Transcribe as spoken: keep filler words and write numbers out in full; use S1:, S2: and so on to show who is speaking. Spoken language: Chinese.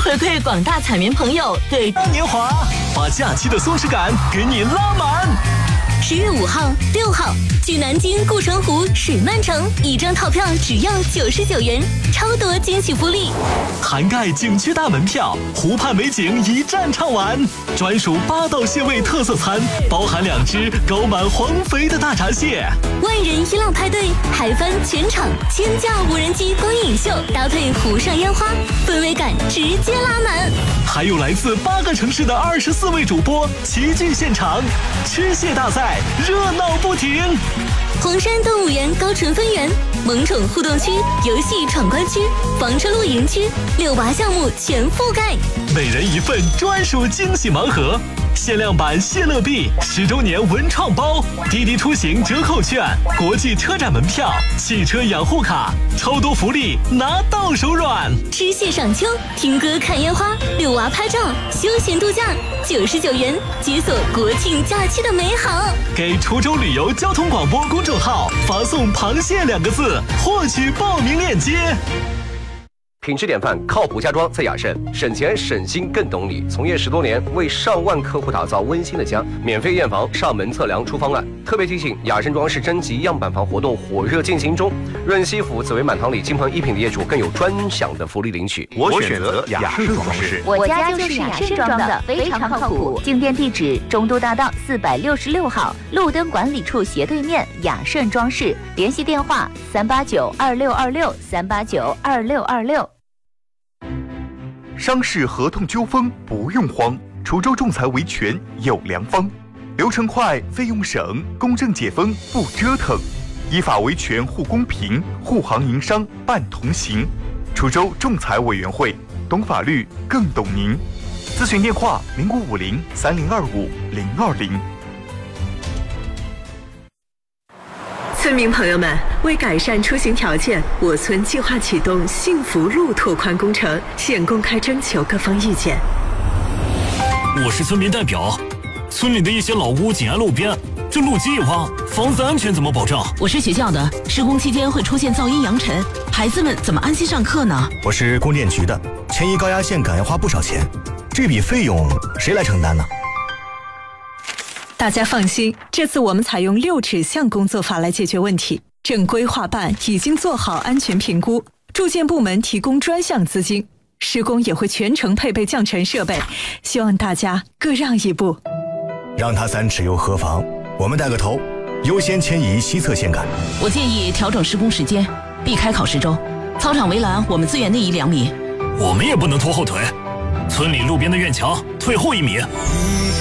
S1: 回馈广大彩民朋友对
S2: 嘉年华，把假期的松弛感给你拉满。
S1: 十月五号、六号，去南京顾城湖水漫城，一张套票只要九十九元，超多惊喜福利，
S2: 涵盖景区大门票、湖畔美景一站畅玩，专属八道蟹味特色餐，包含两只饱满黄肥的大闸蟹。
S1: 万人一浪派对，海帆全场千架无人机光影秀，搭配湖上烟花，氛围感直接拉满。
S2: 还有来自八个城市的二十四位主播齐聚现场，吃蟹大赛热闹不停。
S1: 红山动物园高淳分园、萌宠互动区、游戏闯关区、房车露营区，遛娃项目全覆盖，
S2: 每人一份专属惊喜盲盒，限量版谢乐币、十周年文创包、滴滴出行折扣券、国际车展门票、汽车养护卡，超多福利拿到手软。
S1: 吃蟹赏秋，听歌看烟花，遛娃拍照，休闲度假，九十九元解锁国庆假期的美好。
S2: 给滁州旅游交通广播公众号发送螃蟹两个字，获取报名链接。
S3: 品质典范，靠谱家装在雅盛，省钱省心更懂你。从业十多年，为上万客户打造温馨的家，免费验房、上门测量出方案。特别提醒，雅盛装饰征集样板房活动火热进行中，润西府、紫薇满堂里金鹏一品的业主更有专享的福利领取。
S4: 我选择雅盛装饰，
S5: 我家就是雅盛装的，非常靠谱。进店地址：中都大道四百六十六号，路灯管理处斜对面，雅盛装饰。联系电话：三八九二六二六三八九二六二六。
S4: 商事合同纠纷不用慌，滁州仲裁维权有良方，流程快，费用省，公正解纷不折腾，依法维权护公平，护行营商办同行。滁州仲裁委员会，懂法律更懂您。咨询电话：零五五零三零二五零二零。
S6: 村民朋友们，为改善出行条件，我村计划启动幸福路拓宽工程，现公开征求各方意见。
S7: 我是村民代表，村里的一些老屋紧挨路边，这路基一挖，房子安全怎么保障？
S8: 我是学校的，施工期间会出现噪音扬尘，孩子们怎么安心上课呢？
S9: 我是供电局的，迁移高压线赶要花不少钱，这笔费用谁来承担呢？
S10: 大家放心，这次我们采用六指向工作法来解决问题。正规划办已经做好安全评估，住建部门提供专项资金，施工也会全程配备降尘设备，希望大家各让一步。
S9: 让他三尺又何妨？我们带个头，优先迁移西侧线杆。
S8: 我建议调整施工时间，避开考试周。操场围栏我们自愿内移两米。
S7: 我们也不能拖后腿，村里路边的院墙退后一米。